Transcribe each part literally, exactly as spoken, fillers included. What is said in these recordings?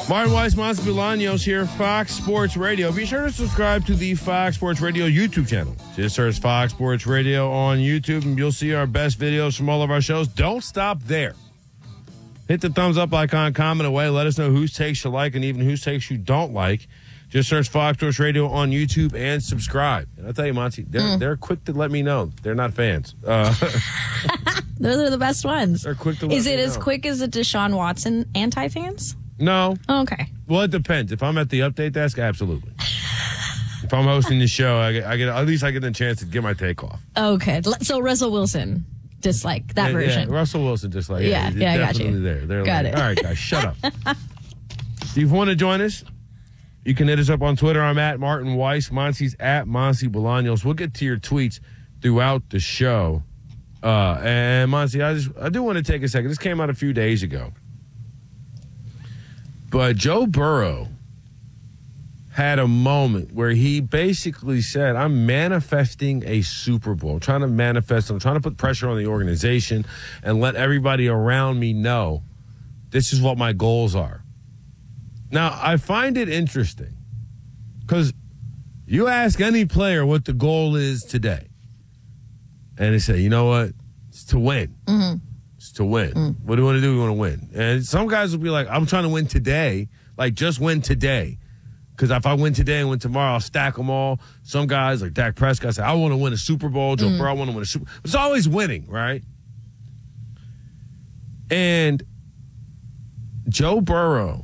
Martin Weiss, Monty Bolaños here, Fox Sports Radio. Be sure to subscribe to the Fox Sports Radio YouTube channel. Just search Fox Sports Radio on YouTube, and you'll see our best videos from all of our shows. Don't stop there. Hit the thumbs up icon, comment away. Let us know whose takes you like and even whose takes you don't like. Just search Fox Sports Radio on YouTube and subscribe. And I'll tell you, Monty, they're, mm. they're quick to let me know. They're not fans. Uh, Those are the best ones. They're quick to let Is me it know. as quick as the Deshaun Watson anti-fans? No. Oh, okay. Well, it depends. If I'm at the update desk, absolutely. If I'm hosting the show, I get, I get at least I get a chance to get my take off. Okay. So Russell Wilson, dislike that yeah, version. Yeah, Russell Wilson, dislike. Yeah, yeah, yeah, I got definitely you. there. They're got like, it. All right, guys, shut up. If you want to join us, you can hit us up on Twitter. I'm at Martin Weiss. Monty's at Monty Bolaños. We'll get to your tweets throughout the show. Uh, and Monty, I just I do want to take a second. This came out a few days ago. But Joe Burrow had a moment where he basically said, I'm manifesting a Super Bowl. I'm trying to manifest. I'm trying to put pressure on the organization and let everybody around me know this is what my goals are. Now, I find it interesting because you ask any player what the goal is today, and they say, you know what? It's to win. Mm-hmm. It's to win. Mm. What do we want to do? We want to win. And some guys will be like, I'm trying to win today. Like, just win today. Because if I win today and win tomorrow, I'll stack them all. Some guys, like Dak Prescott, say, I want to win a Super Bowl. Joe mm. Burrow, I want to win a Super Bowl. It's always winning, right? And Joe Burrow,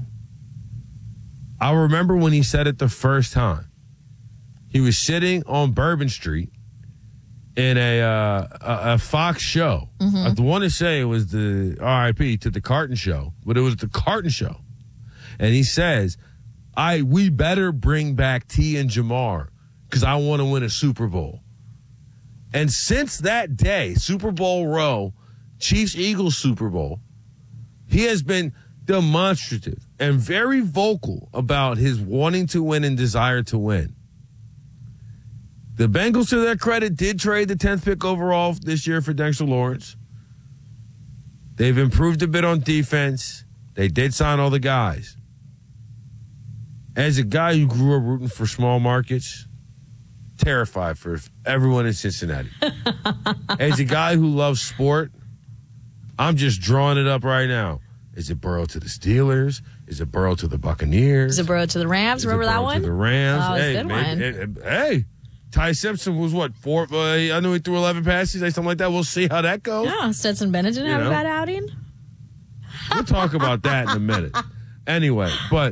I remember when he said it the first time. He was sitting on Bourbon Street in a uh, a, a Fox show. Mm-hmm. I want to say it was the R I P to the Carton show, but it was the Carton show. And he says, I we better bring back T and Jamar because I want to win a Super Bowl. And since that day, Super Bowl row, Chiefs-Eagles Super Bowl, he has been demonstrative and very vocal about his wanting to win and desire to win. The Bengals, to their credit, did trade the tenth pick overall this year for Dexter Lawrence. They've improved a bit on defense. They did sign all the guys. As a guy who grew up rooting for small markets, terrified for everyone in Cincinnati. As a guy who loves sport, I'm just drawing it up right now. Is it Burrow to the Steelers? Is it Burrow to the Buccaneers? Is it Burrow to the Rams? Is Remember it that Burrow one? To the Rams. Oh, hey, a good maybe, one. It, it, hey, Ty Simpson was what four? Uh, I knew he threw eleven passes, something like that. We'll see how that goes. Yeah, Stetson Bennett didn't You have know. a bad outing. We'll talk about that in a minute. Anyway, but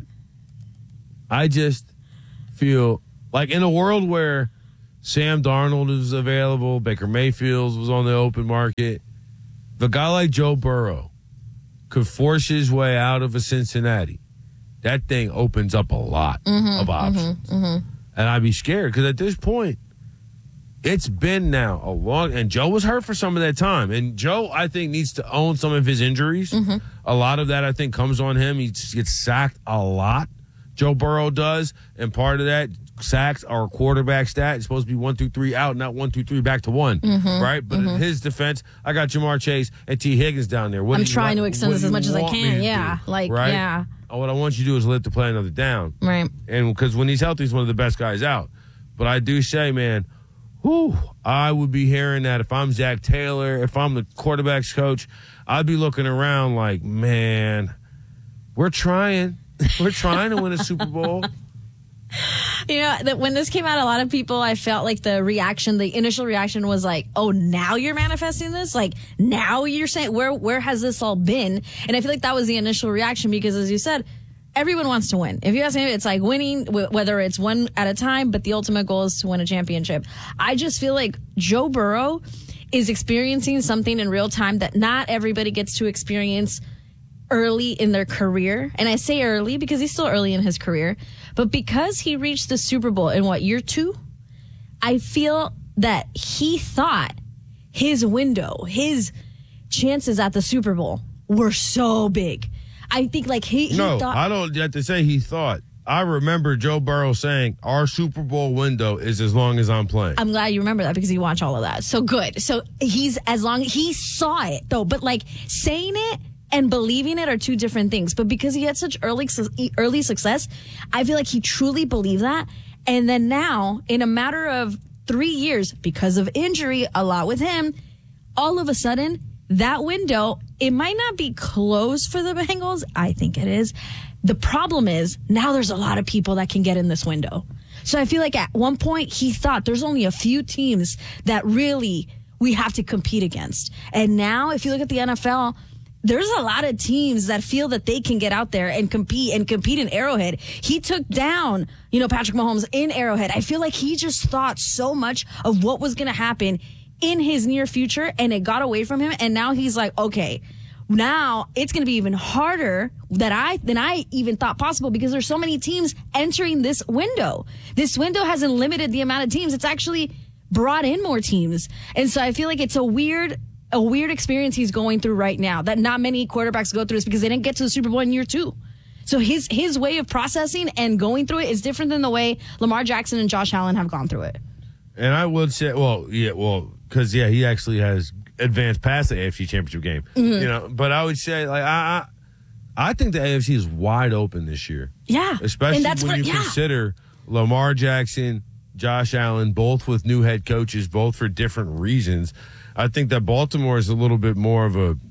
I just feel like in a world where Sam Darnold is available, Baker Mayfield was on the open market, the guy like Joe Burrow could force his way out of a Cincinnati. That thing opens up a lot mm-hmm, of options. Mm-hmm, mm-hmm. And I'd be scared because at this point, it's been now a long, and Joe was hurt for some of that time. And Joe, I think, needs to own some of his injuries. Mm-hmm. A lot of that, I think, comes on him. He gets sacked a lot. Joe Burrow does. And part of that, sacks are a quarterback stat. It's supposed to be one through three out, not one through three back to one. Mm-hmm, right? But mm-hmm. in his defense, I got Jamar Chase and T. Higgins down there. What I'm do you trying want, to extend this as much as I can. Yeah. Do, like, right? yeah. What I want you to do is live to play another down. Right. And because when he's healthy, he's one of the best guys out. But I do say, man, whew, I would be hearing that if I'm Zach Taylor, if I'm the quarterback's coach, I'd be looking around like, man, we're trying. We're trying to win a Super Bowl. You know, that when this came out, a lot of people, I felt like the reaction, the initial reaction was like, oh, now you're manifesting this? Like, now you're saying, where where has this all been? And I feel like that was the initial reaction because, as you said, everyone wants to win. If you ask me, it's like winning, whether it's one at a time, but the ultimate goal is to win a championship. I just feel like Joe Burrow is experiencing something in real time that not everybody gets to experience early in their career. And I say early because he's still early in his career. But because he reached the Super Bowl in what, year two? I feel that he thought his window, his chances at the Super Bowl were so big. I think like he, he no, thought. I don't have to say he thought. I remember Joe Burrow saying our Super Bowl window is as long as I'm playing. I'm glad you remember that because you watch all of that. So good. So he's as long he saw it though, but like saying it and believing it are two different things. But because he had such early early success, I feel like he truly believed that. And then now, in a matter of three years, because of injury, a lot with him, all of a sudden, that window, it might not be closed for the Bengals. I think it is. The problem is now there's a lot of people that can get in this window. So I feel like at one point he thought there's only a few teams that really we have to compete against. And now if you look at the N F L, there's a lot of teams that feel that they can get out there and compete and compete in Arrowhead. He took down, you know, Patrick Mahomes in Arrowhead. I feel like he just thought so much of what was going to happen in his near future, and it got away from him. And now he's like, okay, now it's going to be even harder that I than I even thought possible because there's so many teams entering this window. This window hasn't limited the amount of teams. It's actually brought in more teams. And so I feel like it's a weird a weird experience he's going through right now that not many quarterbacks go through, is because they didn't get to the Super Bowl in year two. So his his way of processing and going through it is different than the way Lamar Jackson and Josh Allen have gone through it. And I would say, well, yeah, well, because, yeah, he actually has advanced past the A F C Championship game. Mm-hmm. You know, but I would say, like, I, I I think the A F C is wide open this year. Yeah. Especially and that's when what, you yeah. consider Lamar Jackson, Josh Allen, both with new head coaches, both for different reasons. I think that Baltimore is a little bit more of a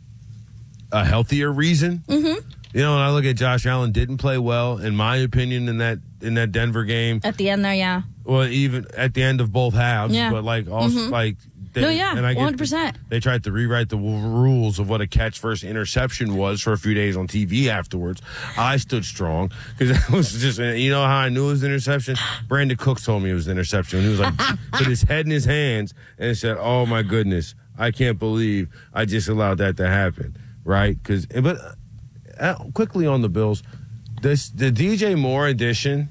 a healthier reason. Mm-hmm. You know, when I look at Josh Allen, didn't play well, in my opinion, in that in that Denver game. At the end there, yeah. Well, even at the end of both halves, yeah. but like also mm-hmm. like they, no, yeah, and I one hundred percent. They tried to rewrite the rules of what a catch versus interception was for a few days on T V afterwards. I stood strong because it was just, you know how I knew it was an interception? Brandon Cooks told me it was an interception. He was like, put his head in his hands and said, "Oh my goodness, I can't believe I just allowed that to happen." Right? Because, but uh, quickly on the Bills, this the D J Moore edition.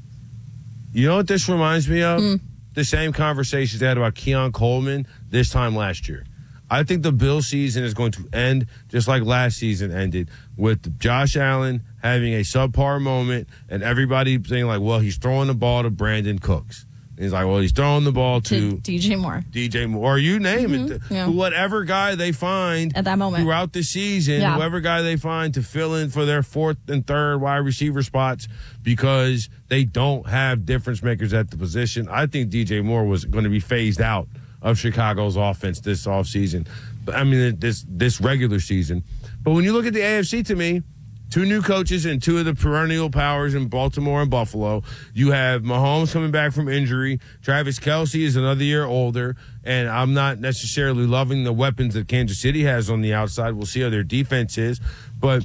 You know what this reminds me of? Mm. The same conversations they had about Keon Coleman this time last year. I think the Bill season is going to end just like last season ended, with Josh Allen having a subpar moment and everybody saying like, well, he's throwing the ball to Brandon Cooks. And he's like, well, he's throwing the ball to, to D J Moore. D J Moore, or you name mm-hmm. it. Yeah. Whatever guy they find at that moment throughout the season, yeah. whoever guy they find to fill in for their fourth and third wide receiver spots because they don't have difference makers at the position. I think D J Moore was going to be phased out of Chicago's offense this offseason. I mean, this this regular season. But when you look at the A F C, to me, two new coaches and two of the perennial powers in Baltimore and Buffalo. You have Mahomes coming back from injury. Travis Kelce is another year older, and I'm not necessarily loving the weapons that Kansas City has on the outside. We'll see how their defense is. But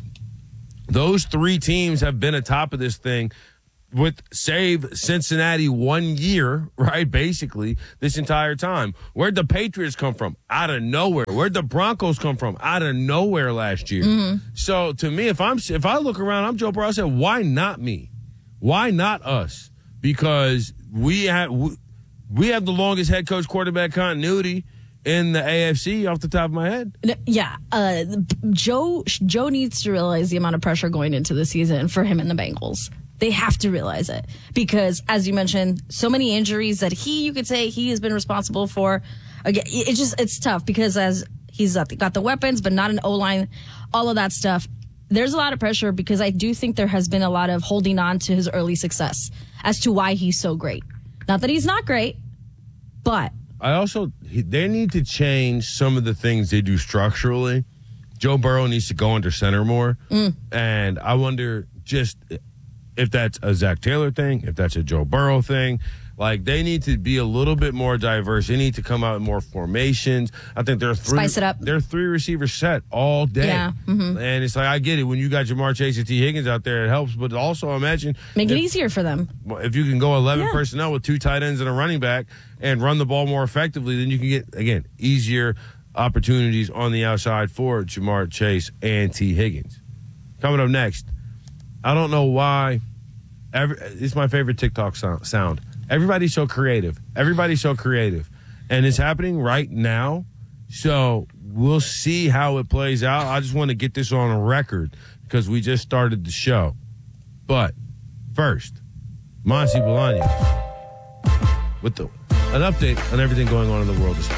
those three teams have been atop of this thing with save Cincinnati one year, right, basically, this entire time. Where'd the Patriots come from? Out of nowhere. Where'd the Broncos come from? Out of nowhere last year. Mm-hmm. So, to me, if I'm if I look around, I'm Joe Burrow, I said, why not me? Why not us? Because we have, we, we have the longest head coach quarterback continuity in the A F C off the top of my head. Yeah. Uh, Joe, Joe needs to realize the amount of pressure going into the season for him and the Bengals. They have to realize it because, as you mentioned, so many injuries that he, you could say he has been responsible for. Again, it just, it's tough because as he's got the weapons, but not an O-line, all of that stuff. There's a lot of pressure because I do think there has been a lot of holding on to his early success as to why he's so great. Not that he's not great, but. I also, they need to change some of the things they do structurally. Joe Burrow needs to go under center more. Mm. And I wonder just if that's a Zach Taylor thing, if that's a Joe Burrow thing. Like, they need to be a little bit more diverse. They need to come out in more formations. I think they're three, Spice it up. They're three receiver set all day. Yeah. Mm-hmm. And it's like, I get it. When you got Jamar Chase and T. Higgins out there, it helps. But also imagine. Make if, it easier for them. If you can go eleven yeah. personnel with two tight ends and a running back and run the ball more effectively, then you can get, again, easier opportunities on the outside for Jamar Chase and T. Higgins. Coming up next, I don't know why. Every, it's my favorite TikTok sound. Everybody's so creative. Everybody's so creative. And it's happening right now. So we'll see how it plays out. I just want to get this on record because we just started the show. But first, Monty Bolaños with the, an update on everything going on in the world of sports.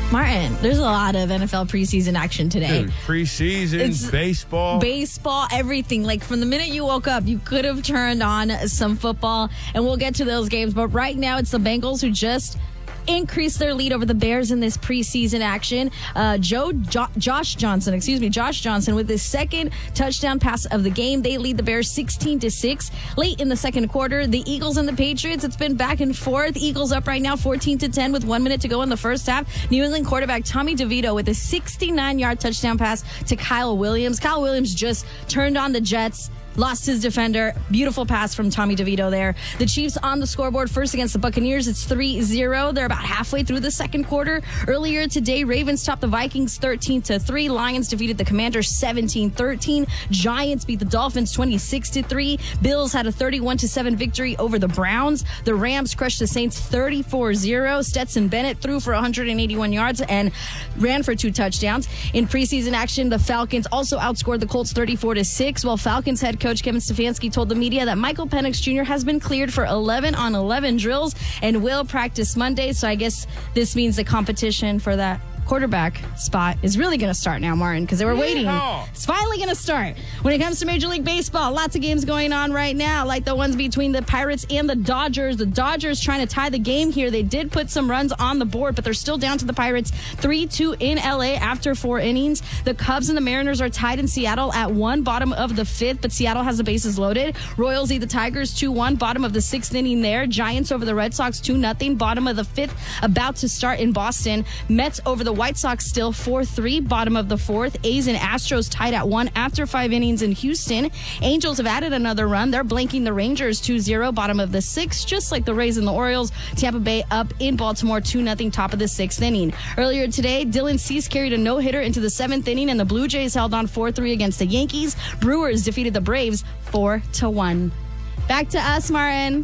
Martin, there's a lot of N F L preseason action today. Dude, preseason, It's baseball. Baseball, everything. Like from the minute you woke up, you could have turned on some football, and we'll get to those games. But right now, it's the Bengals who just increase their lead over the Bears in this preseason action. Uh, Joe jo- Josh Johnson, excuse me, Josh Johnson with his second touchdown pass of the game. They lead the Bears sixteen to six. Late in the second quarter, the Eagles and the Patriots, it's been back and forth. Eagles up right now fourteen to ten with one minute to go in the first half. New England quarterback Tommy DeVito with a sixty-nine-yard touchdown pass to Kyle Williams. Kyle Williams just turned on the Jets. Lost his defender. Beautiful pass from Tommy DeVito there. The Chiefs on the scoreboard first against the Buccaneers. It's three zero. They're about halfway through the second quarter. Earlier today, Ravens topped the Vikings thirteen to three. Lions defeated the Commanders seventeen thirteen. Giants beat the Dolphins twenty-six to three. Bills had a thirty-one to seven victory over the Browns. The Rams crushed the Saints thirty-four zero. Stetson Bennett threw for one hundred eighty-one yards and ran for two touchdowns. In preseason action, the Falcons also outscored the Colts thirty-four to six, while Falcons head coach Kevin Stefanski told the media that Michael Penix Junior has been cleared for eleven on eleven drills and will practice Monday. So I guess this means the competition for that quarterback spot is really going to start now, Martin, because they were waiting. Yeehaw. It's finally going to start. When it comes to Major League Baseball, lots of games going on right now, like the ones between the Pirates and the Dodgers. The Dodgers trying to tie the game here. They did put some runs on the board, but they're still down to the Pirates three two in L A after four innings. The Cubs and the Mariners are tied in Seattle at one, bottom of the fifth, but Seattle has the bases loaded. Royals lead the Tigers two one, bottom of the sixth inning there. Giants over the Red Sox two nothing, bottom of the fifth, about to start in Boston. Mets over the White Sox still four three, bottom of the fourth. A's and Astros tied at one after five innings in Houston. Angels have added another run. They're blanking the Rangers two zero, bottom of the sixth, just like the Rays and the Orioles. Tampa Bay up in Baltimore two nothing, top of the sixth inning. Earlier today, Dylan Cease carried a no-hitter into the seventh inning, and the Blue Jays held on four three against the Yankees. Brewers defeated the Braves four to one. Back to us, Martin.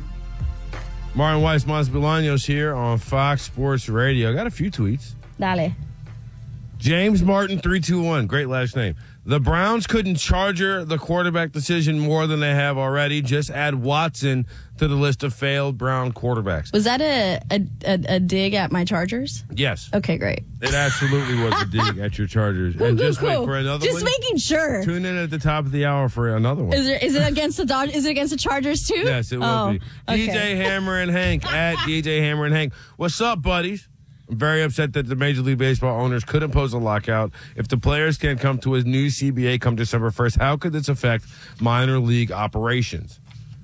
Martin Weiss Bolaños here on Fox Sports Radio. Got a few tweets. Dale. James Martin three two one, great last name. The Browns couldn't charger the quarterback decision more than they have already. Just add Watson to the list of failed Brown quarterbacks. Was that a, a, a, a dig at my Chargers? Yes. Okay, great. It absolutely was a dig at your Chargers. Cool, and cool, just cool. wait for another Just one. making sure. Tune in at the top of the hour for another one. Is it, is it against the Dodgers? Is it against the Chargers too? Yes, it will oh, be. okay. D J Hammer and Hank at D J Hammer and Hank. What's up, buddies? I'm very upset that the Major League Baseball owners could impose a lockout. If the players can't come to a new C B A come December first, how could this affect minor league operations?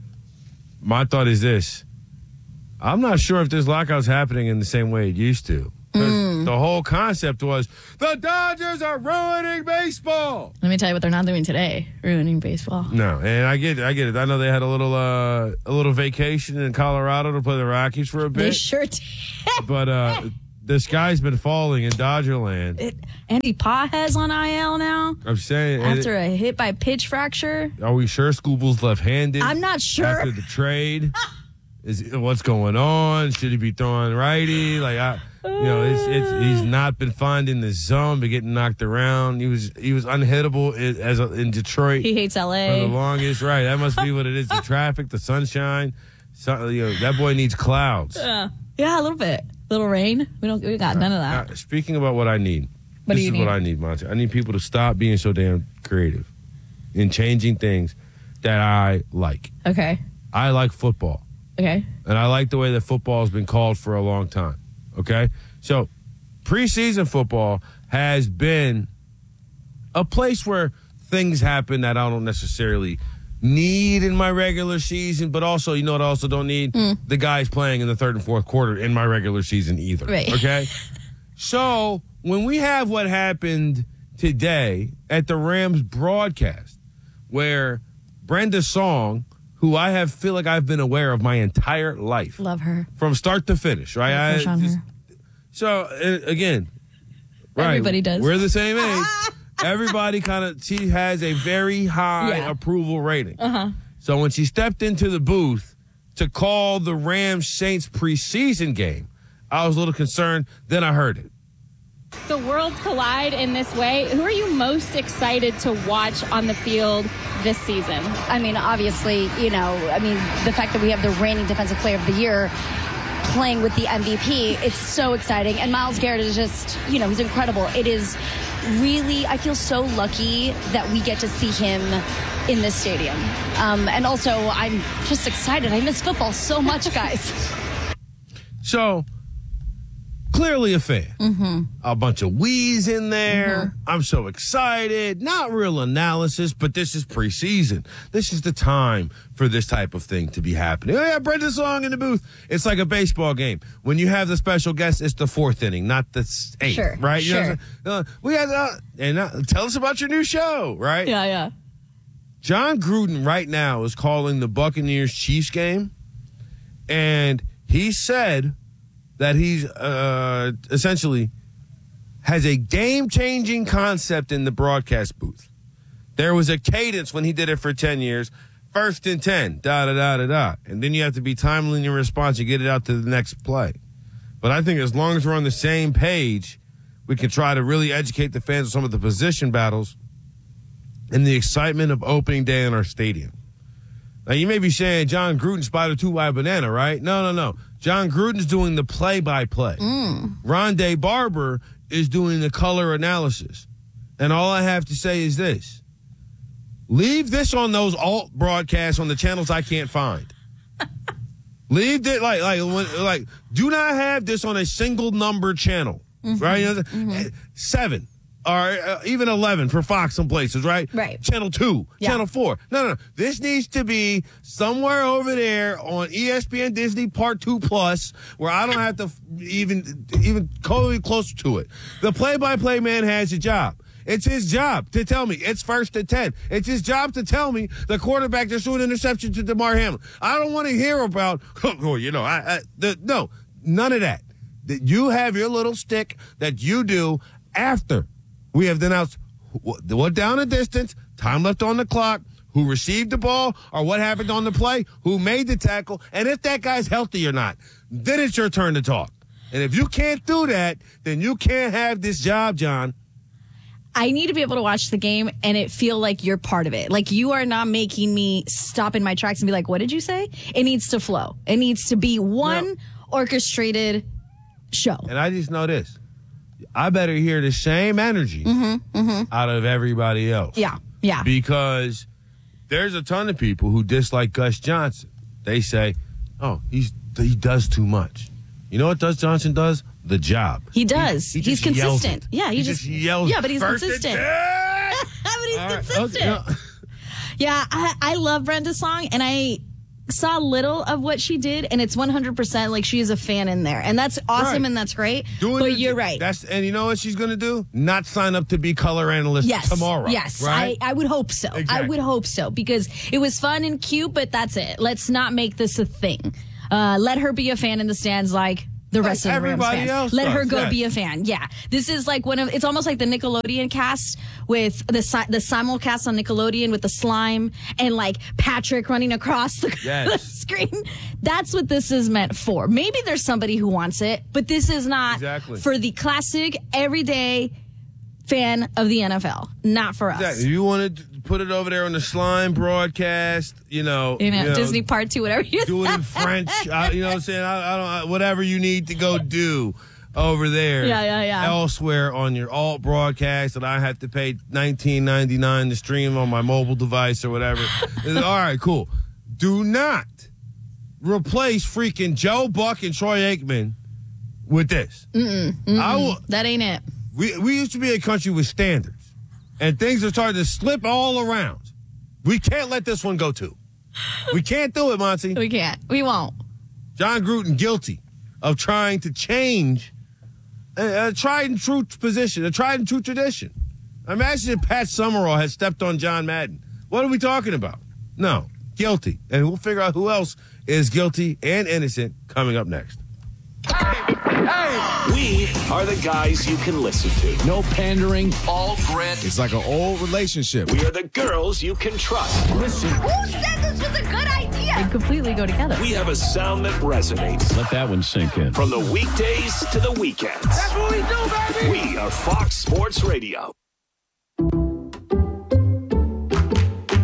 My thought is this. I'm not sure if this lockout's happening in the same way it used to. Mm. The whole concept was, the Dodgers are ruining baseball. Let me tell you what they're not doing today, ruining baseball. No, and I get it. I get it. I know they had a little uh, a little vacation in Colorado to play the Rockies for a bit. They sure did. But uh, the sky's been falling in Dodgerland. It, Andy Pages on I L now. I'm saying. After it, a hit by pitch fracture. Are we sure Scooble's left-handed? I'm not sure. After the trade, is what's going on? Should he be throwing righty? Like I, you know, it's, it's he's not been finding the zone, but getting knocked around. He was he was unhittable in, as a, in Detroit. He hates L A for the longest. Right, that must be what it is. The traffic, the sunshine. So, you know, that boy needs clouds. Uh, yeah, a little bit. Little rain. We don't. We got none of that. Now, speaking about what I need, what this do you is need? what I need, Monty. I need people to stop being so damn creative in changing things that I like. Okay. I like football. Okay. And I like the way that football has been called for a long time. Okay? So, preseason football has been a place where things happen that I don't necessarily need in my regular season, but also, you know what I also don't need? Mm. The guys playing in the third and fourth quarter in my regular season either. Right. Okay? So, when we have what happened today at the Rams broadcast, where Brenda Song, who I have feel like I've been aware of my entire life. Love her. From start to finish, right? I crush on just, her. So, uh, again, right. Everybody does. We're the same age. Everybody kind of, she has a very high Yeah. approval rating. Uh-huh. So when she stepped into the booth to call the Rams Saints preseason game, I was a little concerned. Then I heard it. The worlds collide in this way. Who are you most excited to watch on the field this season? I mean, obviously, you know, I mean, the fact that we have the reigning defensive player of the year playing with the M V P. It's so exciting. And Myles Garrett is just, you know, he's incredible. It is really, I feel so lucky that we get to see him in this stadium. Um, and also, I'm just excited. I miss football so much, guys. So, clearly a fan. Mm-hmm. A bunch of wheeze in there. Mm-hmm. I'm so excited. Not real analysis, but this is preseason. This is the time for this type of thing to be happening. Oh, yeah, Brenda's song in the booth. It's like a baseball game. When you have the special guest, it's the fourth inning, not the eighth, Sure, right? You know sure. what I'm saying? Uh, we got, uh, and uh, tell us about your new show, right? Yeah, yeah. John Gruden right now is calling the Buccaneers-Chiefs game, and he said that he's uh, essentially has a game-changing concept in the broadcast booth. There was a cadence when he did it for ten years. First and ten, da-da-da-da-da. And then you have to be timely in your response. You get it out to the next play. But I think as long as we're on the same page, we can try to really educate the fans on some of the position battles and the excitement of opening day in our stadium. Now, you may be saying John Gruden spotted a two-wide banana, right? No, no, no. John Gruden's doing the play-by-play. Mm. Rondé Barber is doing the color analysis. And all I have to say is this. Leave this on those alt broadcasts on the channels I can't find. Leave it, like, like, like, do not have this on a single number channel, mm-hmm. right? You know, mm-hmm. Seven. Or uh, even eleven for Fox some places, right? Right. Channel two, yeah. Channel four. No, no, no. This needs to be somewhere over there on E S P N Disney Part two Plus, where I don't have to f- even even go closer to it. The play-by-play man has a job. It's his job to tell me it's first and ten. It's his job to tell me the quarterback just threw an interception to DeMar Hamlin. I don't want to hear about, oh, you know, I, I the, no, none of that. You have your little stick that you do after we have announced what down the distance, time left on the clock, who received the ball, or what happened on the play, who made the tackle, and if that guy's healthy or not. Then it's your turn to talk. And if you can't do that, then you can't have this job, John. I need to be able to watch the game and it feel like you're part of it. Like you are not making me stop in my tracks and be like, what did you say? It needs to flow. It needs to be one no. orchestrated show. And I just know this. I better hear the same energy mm-hmm, mm-hmm. out of everybody else. Yeah, yeah. Because there's a ton of people who dislike Gus Johnson. They say, oh, he's he does too much. You know what Gus Johnson does? The job. He does. He, he he's consistent. Yeah, he, he just, just yells. Yeah, but he's First consistent. but he's All consistent. Right. Okay. Yeah, I, I love Brenda's song, and I saw little of what she did, and it's one hundred percent like she is a fan in there. And that's awesome, right. and that's great. Doing but the, you're right. That's And you know what she's going to do? Not sign up to be color analyst yes. tomorrow. Yes, right? I, I would hope so. Exactly. I would hope so, because it was fun and cute, but that's it. Let's not make this a thing. Uh, let her be a fan in the stands like the rest like of the Rams everybody fans. else Let does, her go yes. be a fan. Yeah. This is like one of, it's almost like the Nickelodeon cast with the si- the simulcast on Nickelodeon with the slime and like Patrick running across the, yes. the screen. That's what this is meant for. Maybe there's somebody who wants it, but this is not exactly. for the classic, everyday fan of the N F L. Not for us. Exactly. If you want to put it over there on the slime broadcast, you know, You know, you know Disney Part Two, whatever you do it in French. I, you know what I'm saying? I, I don't. I, whatever you need to go do over there. Yeah, yeah, yeah. Elsewhere on your alt broadcast that I have to pay nineteen ninety-nine to stream on my mobile device or whatever. All right, cool. Do not replace freaking Joe Buck and Troy Aikman with this. Mm-mm, mm-mm. I will, that ain't it. We we used to be a country with standards. And things are starting to slip all around. We can't let this one go too. We can't do it, Monty. We can't. We won't. John Gruden guilty of trying to change a, a tried and true position, a tried and true tradition. Imagine if Pat Summerall had stepped on John Madden. What are we talking about? No, guilty. And we'll figure out who else is guilty and innocent coming up next. We are the guys you can listen to. No pandering. All grit. It's like an old relationship. We are the girls you can trust. Listen. Who said this was a good idea? They completely go together. We have a sound that resonates. Let that one sink in. From the weekdays to the weekends. That's what we do, baby. We are Fox Sports Radio.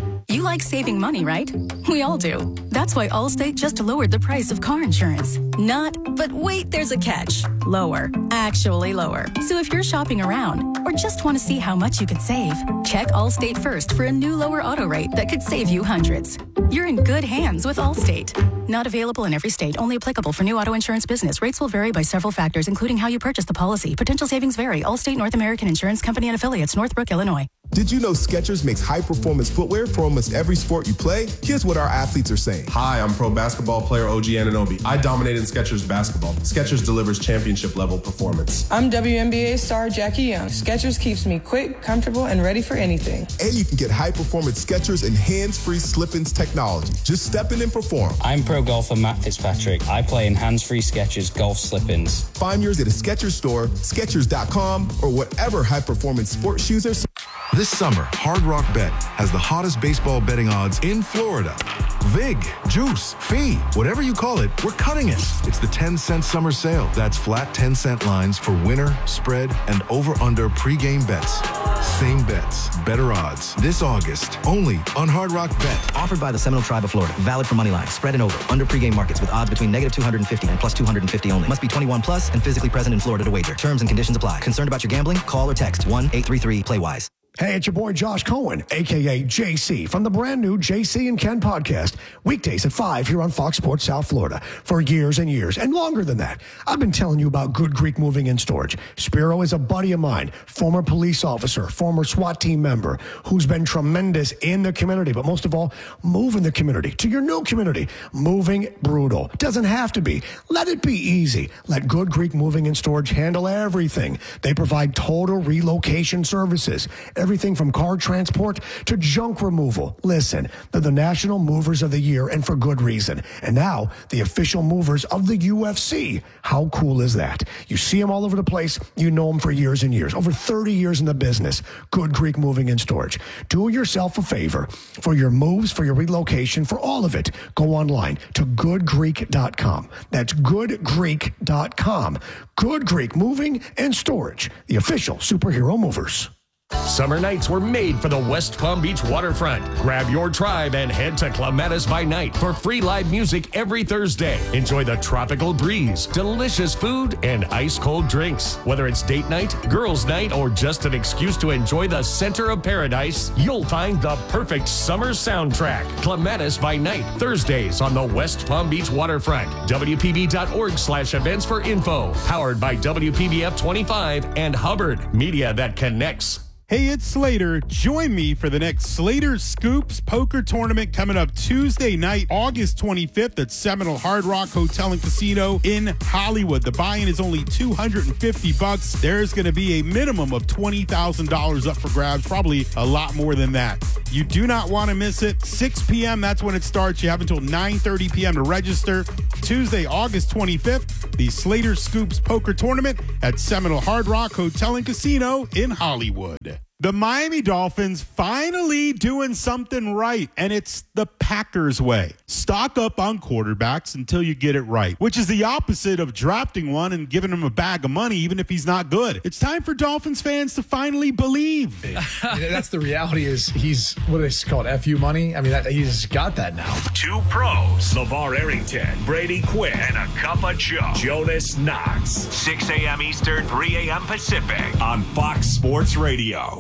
like saving money, right? We all do. That's why Allstate just lowered the price of car insurance. Not, but wait, there's a catch. Lower. Actually lower. So if you're shopping around or just want to see how much you could save, check Allstate first for a new lower auto rate that could save you hundreds. You're in good hands with Allstate. Not available in every state. Only applicable for new auto insurance business. Rates will vary by several factors, including how you purchase the policy. Potential savings vary. Allstate North American Insurance Company and affiliates, Northbrook, Illinois. Did you know Skechers makes high-performance footwear for almost every sport you play? Here's what our athletes are saying. Hi, I'm pro basketball player O G Anunoby. I dominated Skechers basketball. Skechers delivers championship-level performance. I'm W N B A star Jackie Young. Skechers keeps me quick, comfortable, and ready for anything. And you can get high-performance Skechers and hands-free slip-ins technology. Just step in and perform. I'm pro golfer Matt Fitzpatrick. I play in hands-free Skechers golf slip-ins. Find yours at a Skechers store, Skechers dot com, or whatever high-performance sports shoes are. This summer, Hard Rock Bet has the hottest baseball betting odds in Florida. Vig, Juice, Fee, whatever you call it, we're cutting it. It's the ten cent summer sale. That's flat ten cent lines for winner, spread, and over-under pregame bets. Same bets, better odds. This August, only on Hard Rock Bet. Offered by the Seminole Tribe of Florida. Valid for money line, spread and over, under pregame markets with odds between negative two hundred fifty and plus two hundred fifty only. Must be twenty-one plus and physically present in Florida to wager. Terms and conditions apply. Concerned about your gambling? Call or text one eight three three play wise. Hey, it's your boy Josh Cohen, a k a. J C, from the brand new J C and Ken podcast, weekdays at five here on Fox Sports South Florida. For years and years, and longer than that, I've been telling you about Good Greek Moving and Storage. Spiro is a buddy of mine, former police officer, former SWAT team member, who's been tremendous in the community, but most of all, moving the community to your new community. Moving brutal. Doesn't have to be. Let it be easy. Let Good Greek Moving and Storage handle everything. They provide total relocation services. Everything from car transport to junk removal. Listen, they're the National Movers of the Year, and for good reason. And now, the official movers of the U F C. How cool is that? You see them all over the place. You know them for years and years. Over thirty years in the business. Good Greek Moving and Storage. Do yourself a favor. For your moves, for your relocation, for all of it, go online to good greek dot com. That's good greek dot com. Good Greek Moving and Storage. The official superhero movers. Summer nights were made for the West Palm Beach waterfront. Grab your tribe and head to Clematis by Night for free live music every Thursday. Enjoy the tropical breeze, delicious food, and ice-cold drinks. Whether it's date night, girls' night, or just an excuse to enjoy the center of paradise, you'll find the perfect summer soundtrack. Clematis by Night, Thursdays on the West Palm Beach waterfront. W P B dot org slash events for info. Powered by W P B F twenty-five and Hubbard, media that connects. Hey, it's Slater. Join me for the next Slater Scoops Poker Tournament coming up Tuesday night, August twenty-fifth at Seminole Hard Rock Hotel and Casino in Hollywood. The buy-in is only two hundred fifty bucks. There's going to be a minimum of twenty thousand dollars up for grabs, probably a lot more than that. You do not want to miss it. six p.m., that's when it starts. You have until nine thirty p.m. to register. Tuesday, August twenty-fifth, the Slater Scoops Poker Tournament at Seminole Hard Rock Hotel and Casino in Hollywood. The Miami Dolphins finally doing something right, and it's the Packers way. Stock up on quarterbacks until you get it right, which is the opposite of drafting one and giving him a bag of money even if he's not good. It's time for Dolphins fans to finally believe. That's the reality is he's, what is it called, F U money? I mean, that, he's got that now. Two pros, LeVar Arrington, Brady Quinn, and a cup of Joe, Jonas Knox. six a.m. Eastern, three a.m. Pacific on Fox Sports Radio.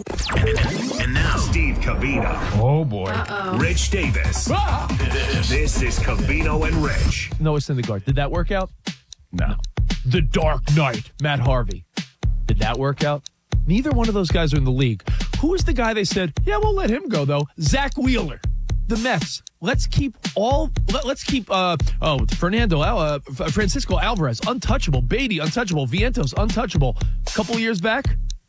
And now, Steve Covino. Oh, boy. Uh-oh. Rich Davis. Ah! This is Covino and Rich. Noah Syndergaard. Did that work out? No. The Dark Knight, Matt Harvey. Did that work out? Neither one of those guys are in the league. Who is the guy they said, yeah, we'll let him go, though? Zach Wheeler. The Mets. Let's keep all, let, let's keep, uh, oh, Fernando, uh, Francisco Alvarez, untouchable. Beatty, untouchable. Vientos, untouchable. A couple years back,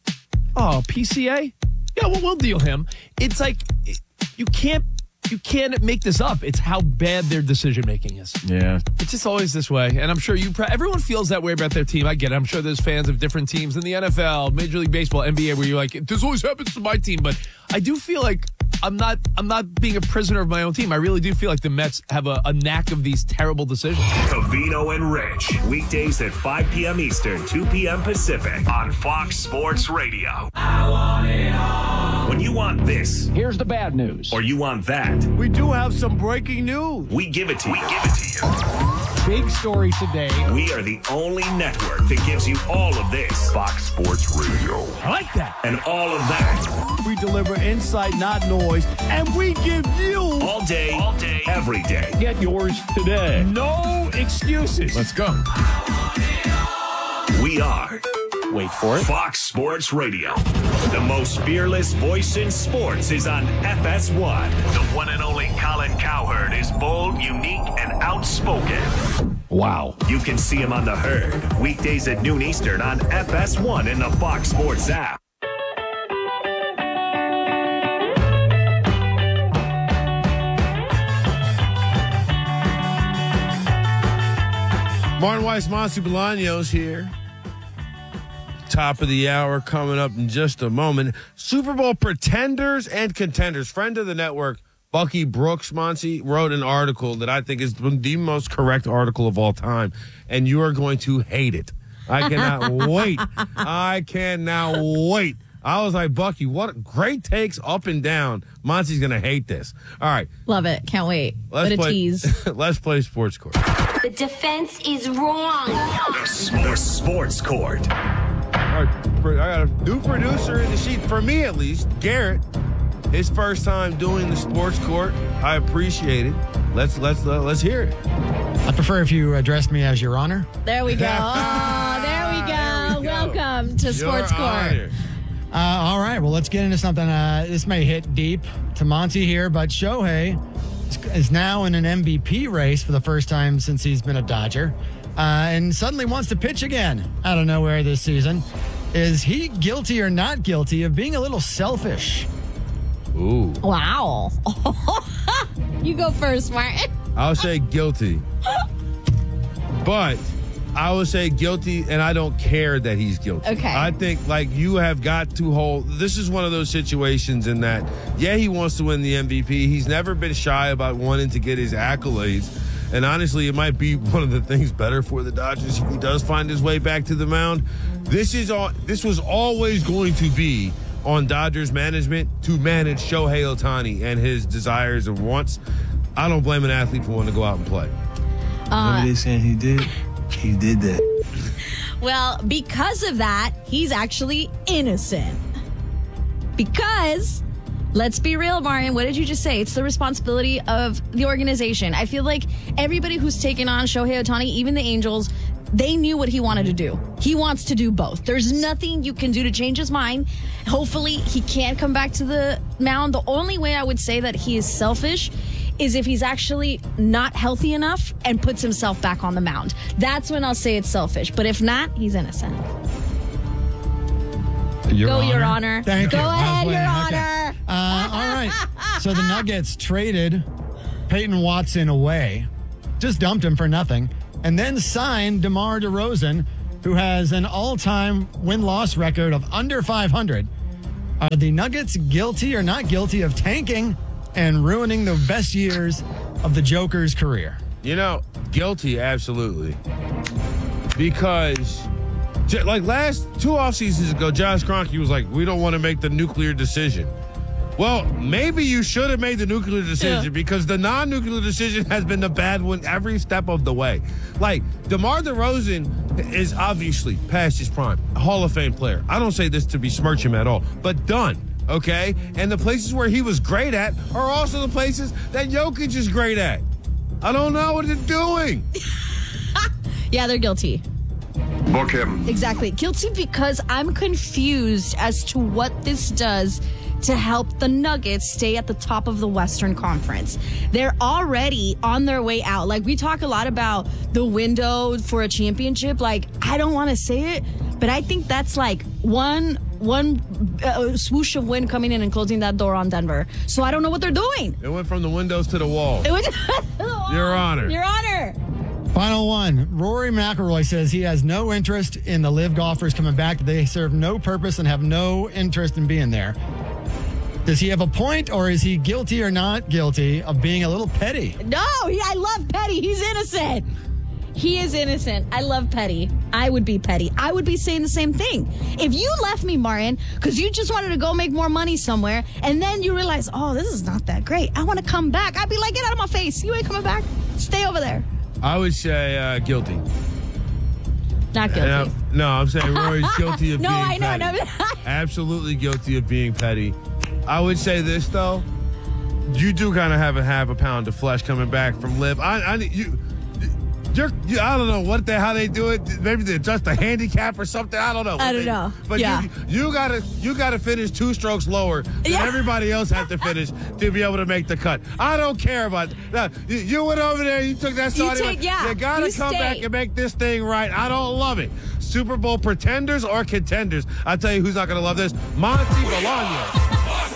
oh, P C A? Yeah, well, we'll deal him. It's like, you can't, you can't make this up. It's how bad their decision-making is. Yeah. It's just always this way. And I'm sure you, everyone feels that way about their team. I get it. I'm sure there's fans of different teams in the N F L, Major League Baseball, N B A, where you're like, this always happens to my team. But I do feel like I'm not, I'm not being a prisoner of my own team. I really do feel like the Mets have a, a knack of these terrible decisions. Covino and Rich, weekdays at five p.m. Eastern, two p.m. Pacific on Fox Sports Radio. I want it all. When you want this? Here's the bad news. Or you want that? We do have some breaking news. We give it to you. We give it to you. Big story today. We are the only network that gives you all of this. Fox Sports Radio. I like that. And all of that. We deliver insight, not noise, and we give you all day, all day, every day. Get yours today. No excuses. Let's go. We are. Wait for it. Fox Sports Radio. The most fearless voice in sports is on F S one. The one and only Colin Cowherd is bold, unique, and outspoken. Wow. You can see him on The Herd, weekdays at noon Eastern on F S one in the Fox Sports app. Martin Weiss, Monty Bolaños here. Top of the hour coming up in just a moment. Super Bowl pretenders and contenders. Friend of the network, Bucky Brooks, Monty, wrote an article that I think is the most correct article of all time, and you are going to hate it. I cannot wait. I cannot wait. I was like, Bucky, what great takes up and down. Monty's going to hate this. All right. Love it. Can't wait. Let's what a play, tease. Let's play Sports Court. The defense is wrong. The, the Sports Court. All right, I got a new producer in the sheet, for me at least, Garrett. His first time doing the Sports Court. I appreciate it. Let's let's uh, let's hear it. I prefer if you address me as Your Honor. There we go. Oh, there we go. There we go. Welcome to Sports Your Court. Honor. Uh, all right, well, let's get into something. Uh, this may hit deep to Monty here, but Shohei is now in an M V P race for the first time since he's been a Dodger, uh, and suddenly wants to pitch again out of nowhere this season. Is he guilty or not guilty of being a little selfish? Ooh. Wow. You go first, Martin. I would say guilty. But I would say guilty, and I don't care that he's guilty. Okay. I think, like, you have got to hold. This is one of those situations in that, yeah, he wants to win the M V P. He's never been shy about wanting to get his accolades. And honestly, it might be one of the things better for the Dodgers if he does find his way back to the mound. This is all. This was always going to be on Dodgers management to manage Shohei Ohtani and his desires and wants. I don't blame an athlete for wanting to go out and play. Uh, Whatever they saying he did, he did that. Well, because of that, he's actually innocent. Because, let's be real, Martin, what did you just say? It's the responsibility of the organization. I feel like everybody who's taken on Shohei Ohtani, even the Angels, they knew what he wanted to do. He wants to do both. There's nothing you can do to change his mind. Hopefully, he can come back to the mound. The only way I would say that he is selfish is if he's actually not healthy enough and puts himself back on the mound. That's when I'll say it's selfish. But if not, he's innocent. Your Go, Honor. Your Honor. Thank Go you. ahead, Okay. Your Honor. Uh, all right. So the Nuggets traded Peyton Watson away, just dumped him for nothing, and then signed DeMar DeRozan, who has an all-time win-loss record of under five hundred. Are the Nuggets guilty or not guilty of tanking and ruining the best years of the Joker's career? You know, guilty, absolutely. Because, j- like last two off seasons ago, Josh Kroenke was like, we don't want to make the nuclear decision. Well, maybe you should have made the nuclear decision yeah. because the non-nuclear decision has been the bad one every step of the way. Like, DeMar DeRozan is obviously past his prime, a Hall of Fame player. I don't say this to besmirch him at all, but done, okay? And the places where he was great at are also the places that Jokic is great at. I don't know what they're doing. Yeah, they're guilty. Book him. Exactly. Guilty because I'm confused as to what this does to help the Nuggets stay at the top of the Western Conference. They're already on their way out. Like, we talk a lot about the window for a championship. Like, I don't want to say it, but I think that's like one one uh, swoosh of wind coming in and closing that door on Denver. So I don't know what they're doing. It went from the windows to the wall. It went to the wall. Your Honor. Your Honor. Final one. Rory McIlroy says he has no interest in the live golfers coming back. They serve no purpose and have no interest in being there. Does he have a point, or is he guilty or not guilty of being a little petty? No, he, I love petty. He's innocent. He is innocent. I love petty. I would be petty. I would be saying the same thing. If you left me, Martin, because you just wanted to go make more money somewhere, and then you realize, oh, this is not that great. I want to come back. I'd be like, get out of my face. You ain't coming back. Stay over there. I would say uh, guilty. Not guilty. I, no, I'm saying Rory's guilty of no, being I know, petty. No, Absolutely guilty of being petty. I would say this, though. You do kind of have a half a pound of flesh coming back from Liv. I, I you. You're, you, I don't know what the how they do it. Maybe they adjust a handicap or something. I don't know. I don't they, know. But yeah. you, you gotta you gotta finish two strokes lower than yeah. everybody else had to finish to be able to make the cut. I don't care about that. You, you went over there. You took that starting. You, take, yeah, you gotta you come stay. back and make this thing right. I don't love it. Super Bowl pretenders or contenders. I tell you who's not gonna love this. Monty Bolaños.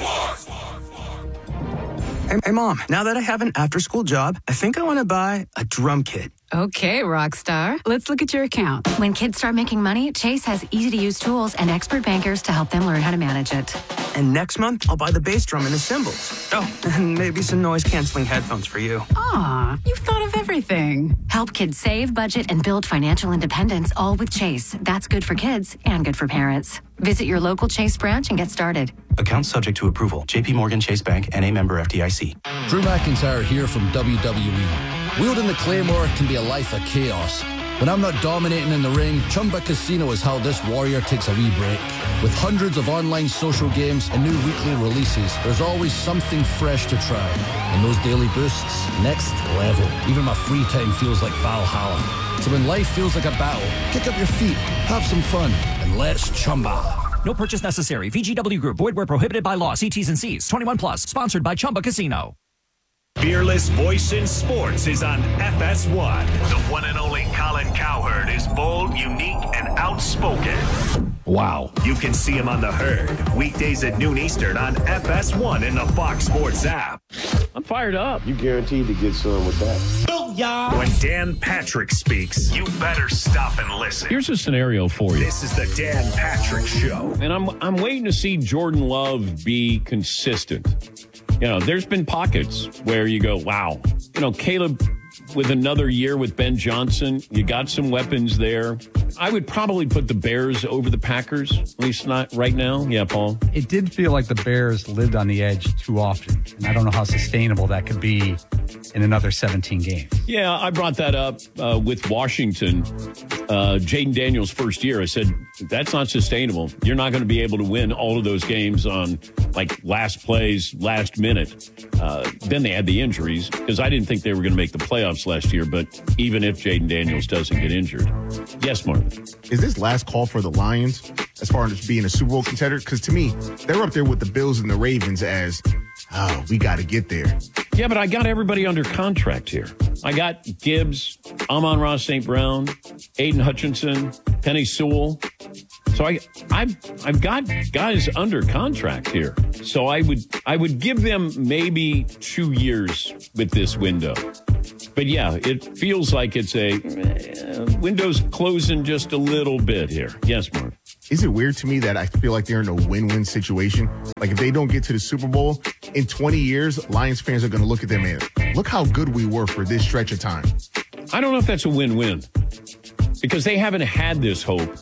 Hey, hey, Mom, now that I have an after-school job, I think I want to buy a drum kit. Okay, rock star. Let's look at your account. When kids start making money, Chase has easy-to-use tools and expert bankers to help them learn how to manage it. And next month, I'll buy the bass drum and the cymbals. Oh, and maybe some noise-canceling headphones for you. Aw, you've thought of everything. Help kids save, budget, and build financial independence, all with Chase. That's good for kids and good for parents. Visit your local Chase branch and get started. Account subject to approval. J P Morgan Chase Bank, N A member F D I C. Drew McIntyre here from W W E. Wielding the Claymore can be a life of chaos. When I'm not dominating in the ring, Chumba Casino is how this warrior takes a wee break. With hundreds of online social games and new weekly releases, there's always something fresh to try. And those daily boosts, next level. Even my free time feels like Valhalla. So when life feels like a battle, kick up your feet, have some fun, and let's Chumba. No purchase necessary. V G W Group. Void where prohibited by law. See T's and C's. twenty-one plus. Sponsored by Chumba Casino. Fearless voice in sports is on F S one. The one and only Colin Cowherd is bold, unique, and outspoken. Wow. You can see him on The Herd, weekdays at noon Eastern on F S one in the Fox Sports app. I'm fired up. You guaranteed to get some with that. Booyah! When Dan Patrick speaks, you better stop and listen. Here's a scenario for you. This is the Dan Patrick Show. And I'm I'm waiting to see Jordan Love be consistent. You know, there's been pockets where you go, wow. You know, Caleb, with another year with Ben Johnson, you got some weapons there. I would probably put the Bears over the Packers, at least not right now. Yeah, Paul? It did feel like the Bears lived on the edge too often, and I don't know how sustainable that could be in another seventeen games. Yeah, I brought that up uh, with Washington. Uh, Jaden Daniels' first year, I said, that's not sustainable. You're not going to be able to win all of those games on, like, last plays, last minute. Uh, then they had the injuries, because I didn't think they were going to make the playoffs last year, but even if Jaden Daniels doesn't get injured. Yes, Marvin? Is this last call for the Lions as far as being a Super Bowl contender? Because to me, they're up there with the Bills and the Ravens as, oh, we got to get there. Yeah, but I got everybody under contract here. I got Gibbs, Amon-Ra Saint Brown, Aiden Hutchinson, Penny Sewell. So I, I've, I've got guys under contract here. So I would, I would give them maybe two years with this window. But yeah, it feels like it's a uh, window's closing just a little bit here. Yes, Mark. Is it weird to me that I feel like they're in a win-win situation? Like if they don't get to the Super Bowl in twenty years, Lions fans are going to look at them and look how good we were for this stretch of time. I don't know if that's a win-win because they haven't had this hope.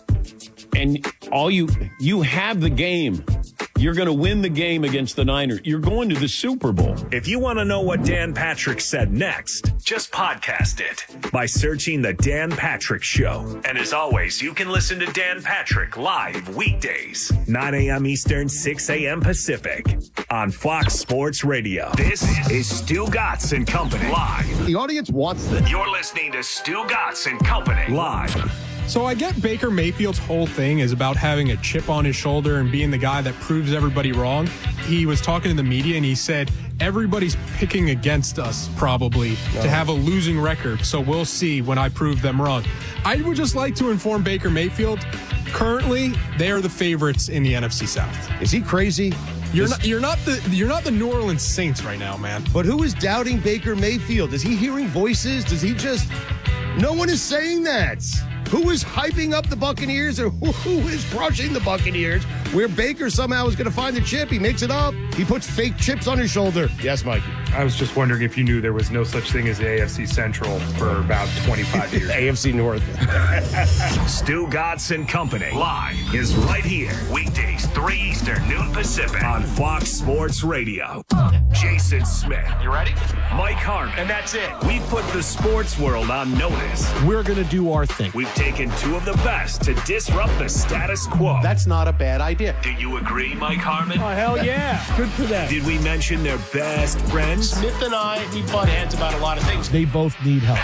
And all you, you have the game. You're going to win the game against the Niners. You're going to the Super Bowl. If you want to know what Dan Patrick said next, just podcast it by searching The Dan Patrick Show. And as always, you can listen to Dan Patrick live weekdays, nine a.m. Eastern, six a.m. Pacific on Fox Sports Radio. This is Stu Gatz and Company live. The audience wants this. You're listening to Stu Gatz and Company live. So I get Baker Mayfield's whole thing is about having a chip on his shoulder and being the guy that proves everybody wrong. He was talking to the media and he said, everybody's picking against us probably no. to have a losing record. So we'll see when I prove them wrong. I would just like to inform Baker Mayfield, currently they are the favorites in the N F C South. Is he crazy? You're not, you're not the you're not the New Orleans Saints right now, man. But who is doubting Baker Mayfield? Is he hearing voices? Does he just... No one is saying that. who is hyping up the Buccaneers or who, who is crushing the Buccaneers, where Baker somehow is going to find the chip. He makes it up. He puts fake chips on his shoulder. Yes, Mikey. I was just wondering if you knew there was no such thing as the A F C Central for about twenty-five years. A F C North. Stu Godson Company live is right here. Weekdays, three Eastern, noon Pacific on Fox Sports Radio. Jason Smith. You ready? Mike Harmon. And that's it. We've put the sports world on notice. We're going to do our thing. We've taken two of the best to disrupt the status quo. That's not a bad idea. Do you agree, Mike Harmon? Oh, hell yeah. Good for them. Did we mention their best friends? Smith and I, we butt heads about a lot of things. They both need help.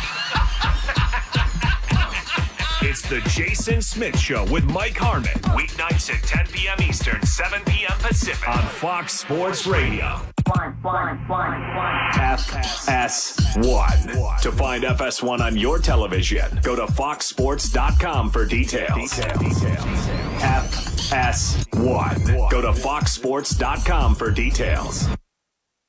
It's the Jason Smith Show with Mike Harmon. Weeknights at ten p.m. Eastern, seven p.m. Pacific on Fox Sports Radio. One, one, one, one. F S one. To find F S one on your television, go to fox sports dot com for details. F S one. Go to fox sports dot com for details.